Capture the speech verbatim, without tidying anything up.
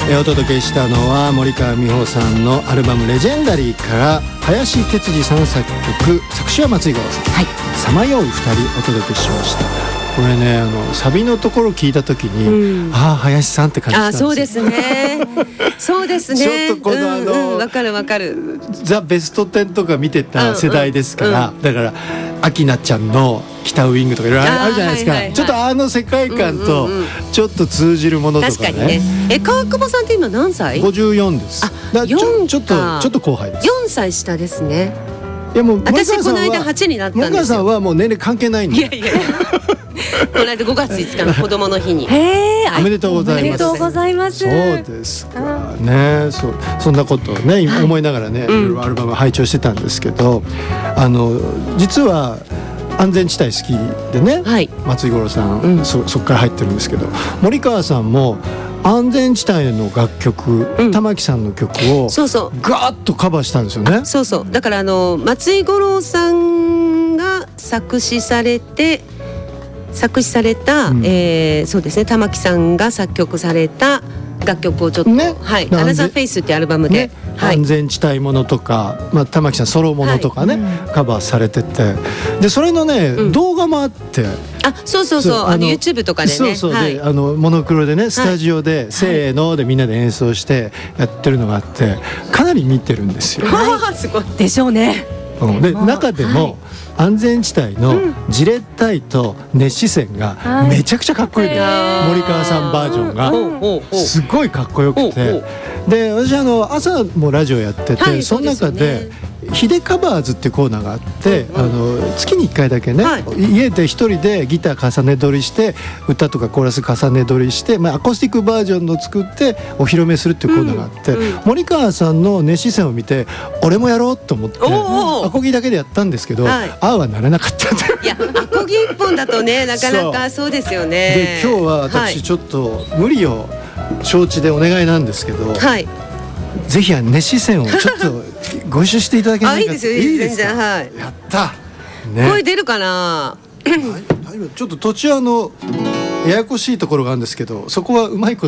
えー、お届けしたのは森川美穂さんのアルバムレジェンダリーから林哲司さん作曲、作詞は松井五郎さん、はい、さまようふたりお届けしました。これね、あのサビのところ聞いた時に、うん、ああ林さんって感じたんですよ。 あ、そうですねそうですね、 ちょっとこのあの、 うんうん、分かる分かる、 ザ・ベストテンとか見てた世代ですから、うんうん、だからアキナちゃんの北ウイングとかいろいろあるじゃないですか、はいはいはい、ちょっとあの世界観とちょっと通じるものとかね、 確かにね。え、川久保さんって今何歳？ ごじゅうよんです。 あ、 だちょ、 よんちょっとちょっと後輩です。 よんさい下ですね。 いやもう私この間はちになったんですよ。 森川さんはもう年齢関係ないんで。 いやいやこの間ごがついつかの子供の日にへー、おめでとうございます。 おめでとうございます。 そうですかね。そう、そんなことをね、はい、思いながらね、いろいろアルバム拝聴してたんですけど、あの実は安全地帯好きでね、はい、松井五郎さん、うん、そ, そこから入ってるんですけど、森川さんも安全地帯の楽曲、うん、玉木さんの曲をそうそうガーッとカバーしたんですよね。 そうそう、だからあの松井五郎さんが作詞されて作詞された、うん、えー、そうですね、玉木さんが作曲された楽曲をちょっと、ね、はい、アナザーフェイスっていうアルバムで、ね、はい、安全地帯ものとか、まあ、玉木さんソロものとかね、はい、カバーされてて、でそれのね、うん、動画もあって、 あ、そうそうそう、あの YouTube とかでね、 そうそう、はい、であのモノクロでねスタジオで、はい、せーのでみんなで演奏してやってるのがあって、かなり見てるんですよ。 はい、すごいでしょうね。 うん、で中でも、はい、安全地帯のじれったいと熱視線がめちゃくちゃかっこいい、はい、森川さんバージョンがすごいかっこよくて、で私あの朝もラジオやってて、はい、その中でヒデカバーズっていうコーナーがあって、うんうん、あの月にいっかいだけね、はい、家で一人でギター重ね撮りして歌とかコーラス重ね撮りして、まあ、アコースティックバージョンの作ってお披露目するっていうコーナーがあって、うんうん、森川さんの熱視線を見て俺もやろうと思ってアコギだけでやったんですけど、はい、ああはならなかったんで、 いやアコギ一本だとねなかなかそうですよね。 で今日は私ちょっと無理を承知でお願いなんですけど、はい、ぜひ熱視線をちょっとご一緒していただけないか。 あ、いいですよ、いいですよ、はい、 やった、ね、 声出るかなちょっと途中あのややこしいところがあるんですけど、そこはうまいこと